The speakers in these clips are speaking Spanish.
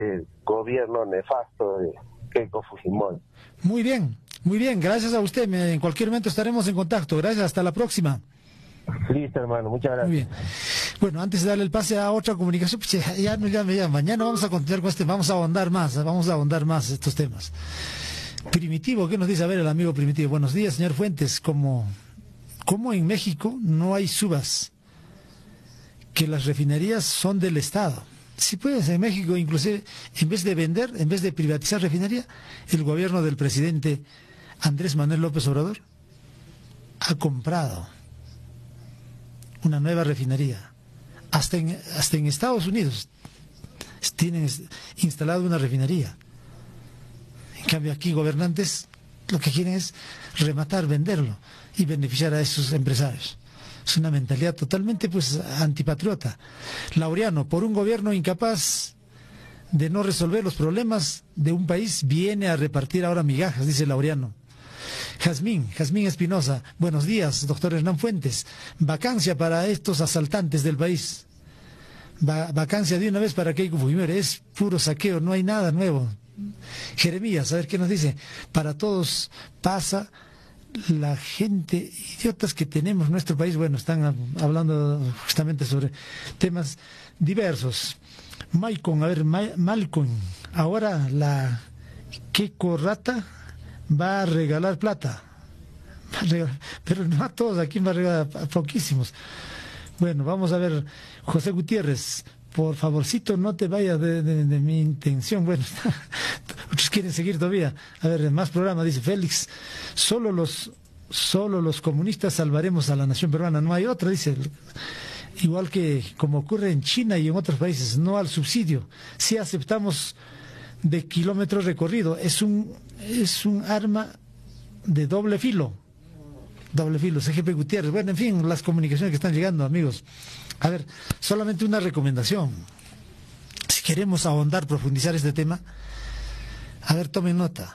gobierno nefasto de Keiko Fujimori. Muy bien, gracias a usted. En cualquier momento estaremos en contacto. Gracias, hasta la próxima. Listo, hermano, muchas gracias. Muy bien. Bueno, antes de darle el pase a otra comunicación, pues ya mañana vamos a continuar con vamos a ahondar más estos temas. Primitivo, ¿qué nos dice? A ver, el amigo Primitivo. Buenos días, señor Fuentes. ¿Cómo en México no hay subas? Que las refinerías son del Estado. Sí, pues, en México, inclusive, en vez de privatizar refinería, el gobierno del presidente Andrés Manuel López Obrador ha comprado una nueva refinería. Hasta en Estados Unidos tienen instalado una refinería. En cambio, aquí gobernantes lo que quieren es rematar, venderlo y beneficiar a esos empresarios. Es una mentalidad totalmente antipatriota. Laureano, por un gobierno incapaz de no resolver los problemas de un país, viene a repartir ahora migajas, dice Laureano. Jazmín Espinosa, buenos días, doctor Hernán Fuentes. Vacancia para estos asaltantes del país. Vacancia de una vez para Keiko Fujimori. Es puro saqueo, no hay nada nuevo. Jeremías, a ver qué nos dice. Para todos pasa. La gente idiotas que tenemos en nuestro país, bueno, están hablando justamente sobre temas diversos. Malcolm, ahora la Keiko Rata va a regalar plata, pero no a todos, aquí va a regalar a poquísimos. Bueno, vamos a ver, José Gutiérrez, por favorcito no te vayas de mi intención. Bueno, otros quieren seguir todavía. A ver, más programa, dice Félix. Solo los comunistas salvaremos a la nación peruana. No hay otra, dice. Igual que como ocurre en China y en otros países, no al subsidio. Sí aceptamos de kilómetros recorrido. Es un arma de doble filo. CGP Gutiérrez. Bueno, en fin, las comunicaciones que están llegando, amigos. A ver, solamente una recomendación. Si queremos ahondar, profundizar este tema, a ver, tomen nota.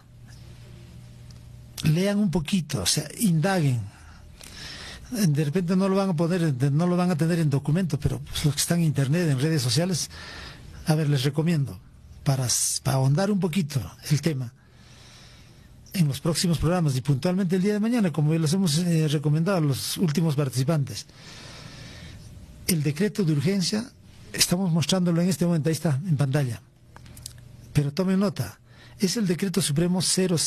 Lean un poquito, o sea, indaguen. De repente no lo van a tener en documentos, pero los que están en internet, en redes sociales, a ver, les recomiendo, para ahondar un poquito el tema, en los próximos programas y puntualmente el día de mañana, como les hemos recomendado a los últimos participantes. El decreto de urgencia, estamos mostrándolo en este momento, ahí está, en pantalla. Pero tomen nota, es el decreto supremo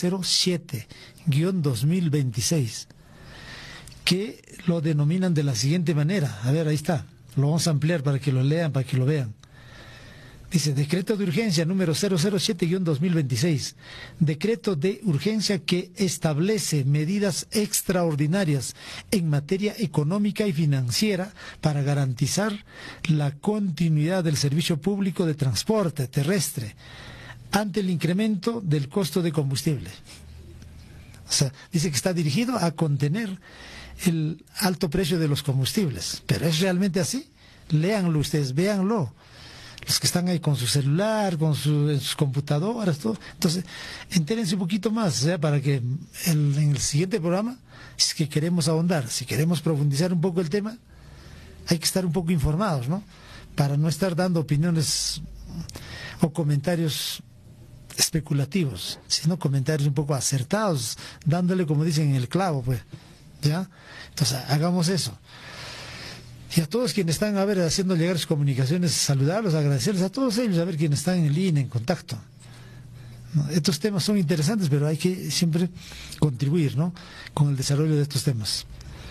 007-2026, que lo denominan de la siguiente manera. A ver, ahí está, lo vamos a ampliar para que lo lean, para que lo vean. Dice, decreto de urgencia número 007-2026, decreto de urgencia que establece medidas extraordinarias en materia económica y financiera para garantizar la continuidad del servicio público de transporte terrestre ante el incremento del costo de combustible. O sea, dice que está dirigido a contener el alto precio de los combustibles. ¿Pero es realmente así? Léanlo ustedes, véanlo. Los que están ahí con su celular, en sus computadoras, todo. Entonces, entérense un poquito más, para que en el siguiente programa, si es que queremos ahondar, si queremos profundizar un poco el tema, hay que estar un poco informados, ¿no? Para no estar dando opiniones o comentarios especulativos, sino comentarios un poco acertados, dándole, como dicen, en el clavo, pues, ¿ya? Entonces, hagamos eso. Y a todos quienes están, haciendo llegar sus comunicaciones, saludarlos, agradecerles a todos ellos, quienes están en línea, en contacto. ¿No? Estos temas son interesantes, pero hay que siempre contribuir, ¿no?, con el desarrollo de estos temas.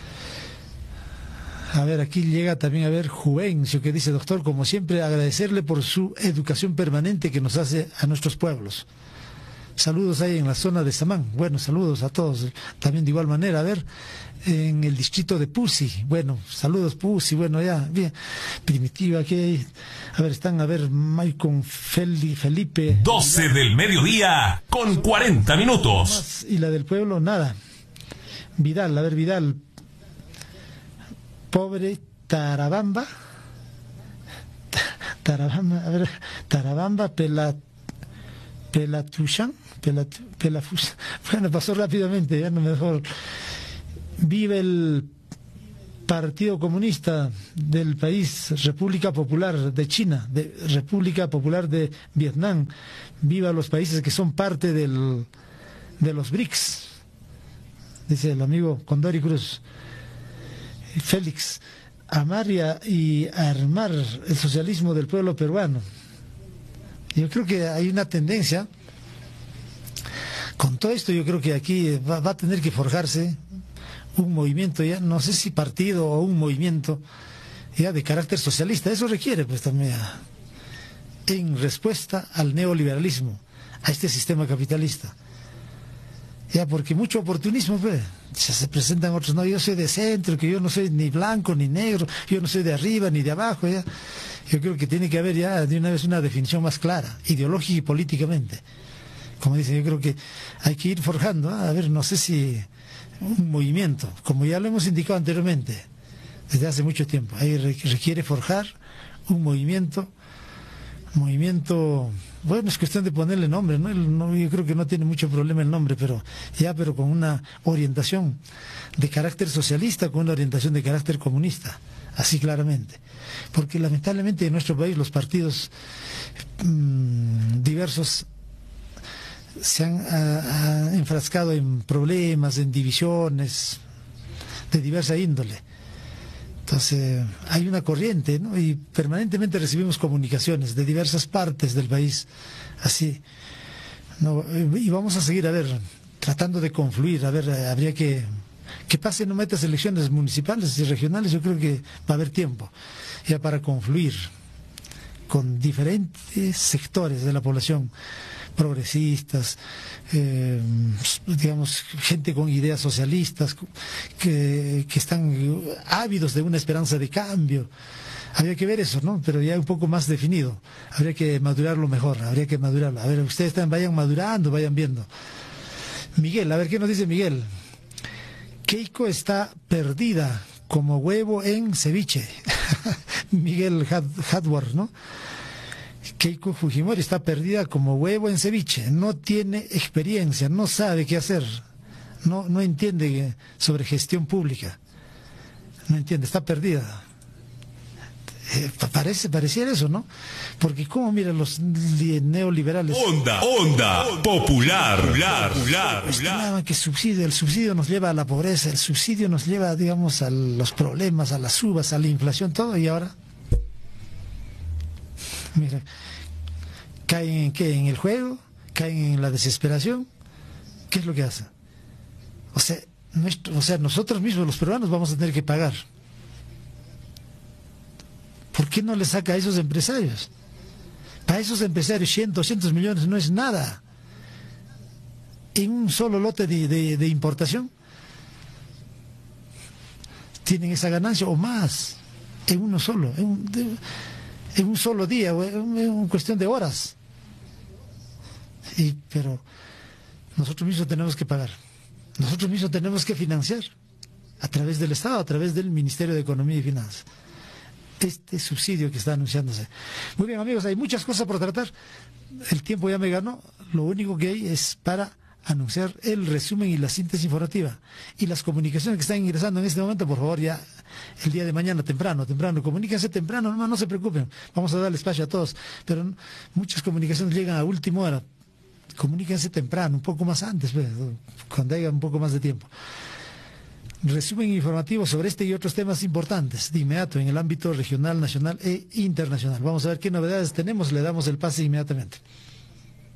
Aquí llega también, Juvencio, que dice, doctor, como siempre, agradecerle por su educación permanente que nos hace a nuestros pueblos. Saludos ahí en la zona de Samán. Bueno, saludos a todos. También de igual manera, en el distrito de Pusi. Bueno, saludos Pusi. Bueno, ya, bien. Primitiva, aquí hay. Están, Maicon Felipe. 12 del mediodía, con 40 minutos. Y la del pueblo, nada. Vidal, Vidal. Pobre Tarabamba. Tarabamba, Pelatuchan. Bueno, pasó rápidamente, ya no mejor. Vive Partido Comunista del país, República Popular de China, República Popular de Vietnam, viva los países que son parte de los BRICS, dice el amigo Condori Cruz. Félix, amar y armar el socialismo del pueblo peruano. Yo creo que hay una tendencia, con todo esto yo creo que aquí va a tener que forjarse un movimiento, ya no sé si partido o un movimiento ya de carácter socialista. Eso requiere pues también en respuesta al neoliberalismo, a este sistema capitalista. Ya, porque mucho oportunismo, pues, se presentan otros, no, yo soy de centro, que yo no soy ni blanco ni negro, yo no soy de arriba ni de abajo, ya. Yo creo que tiene que haber ya de una vez una definición más clara, ideológica y políticamente. Como dicen, yo creo que hay que ir forjando, a ver, no sé si un movimiento, como ya lo hemos indicado anteriormente, desde hace mucho tiempo, ahí requiere forjar un movimiento, bueno, es cuestión de ponerle nombre, ¿no? Yo creo que no tiene mucho problema el nombre, pero con una orientación de carácter socialista, con una orientación de carácter comunista, así claramente. Porque lamentablemente en nuestro país los partidos diversos se han enfrascado en problemas, en divisiones de diversa índole. Entonces hay una corriente, ¿no? Y permanentemente recibimos comunicaciones de diversas partes del país, así, ¿no? Y vamos a seguir, a ver, tratando de confluir, a ver, habría que pasen nuevas elecciones municipales y regionales. Yo creo que va a haber tiempo ya para confluir con diferentes sectores de la población, progresistas, digamos, gente con ideas socialistas, que están ávidos de una esperanza de cambio. Habría que ver eso, ¿no? Pero ya un poco más definido. Habría que madurarlo mejor, habría que madurarlo. A ver, ustedes vayan madurando, vayan viendo. Miguel, a ver, ¿qué nos dice Miguel? Keiko está perdida como huevo en ceviche. Miguel Hadward, ¿no? Keiko Fujimori está perdida como huevo en ceviche, no tiene experiencia, no sabe qué hacer, no entiende sobre gestión pública, no entiende, está perdida. Pareciera eso, ¿no? Porque como miran los neoliberales. Onda popular. Estimaban que el subsidio nos lleva a la pobreza, el subsidio nos lleva, digamos, a los problemas, a las subas, a la inflación, todo, y ahora mira, caen en qué, en el juego, caen en la desesperación. ¿Qué es lo que hacen? O sea, nosotros mismos los peruanos vamos a tener que pagar. ¿Por qué no le saca a esos empresarios? Para esos empresarios 100, 200 millones no es nada. En un solo lote de importación tienen esa ganancia o más, en uno solo, en un solo día, en cuestión de horas. Pero nosotros mismos tenemos que pagar, nosotros mismos tenemos que financiar a través del Estado, a través del Ministerio de Economía y Finanzas, este subsidio que está anunciándose. Muy bien, amigos, hay muchas cosas por tratar, el tiempo ya me ganó, lo único que hay es para anunciar el resumen y la síntesis informativa. Y las comunicaciones que están ingresando en este momento, por favor, ya el día de mañana temprano, comuníquense temprano, no se preocupen, vamos a darle espacio a todos, pero muchas comunicaciones llegan a última hora. Comuníquense temprano, un poco más antes, pues, cuando haya un poco más de tiempo. Resumen informativo sobre este y otros temas importantes, de inmediato, en el ámbito regional, nacional e internacional. Vamos a ver qué novedades tenemos, le damos el pase inmediatamente.